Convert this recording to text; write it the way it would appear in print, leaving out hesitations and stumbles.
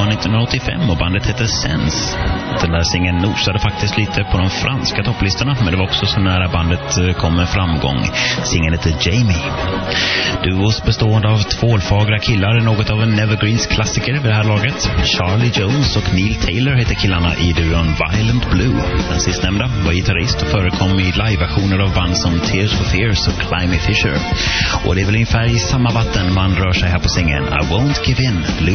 var 1985 och bandet hette Sense. Den där singeln nosade faktiskt lite på de franska topplistorna, men det var också så nära bandet kom med framgång. Singeln hette Jamie. Duos bestående av tvålfagra killar är något av en Evergreens klassiker vid det här laget. Charlie Jones och Neil Taylor heter killarna i duon Violent Blue. Den sistnämnda var gitarrist och förekom i liveversioner av band som Tears for Fears och Climby Fisher. Och det är väl ungefär i samma vatten man rör sig här på singeln I Won't Give In, Blue